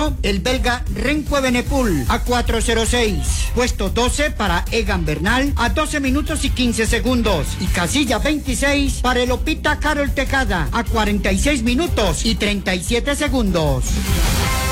1, el belga Renko Evenepoel a 4:06. Puesto 12 para Egan Bernal a 12 minutos y 15 segundos. Y casilla 26 para el Opita Carol Tejada a 46 minutos y 37 segundos.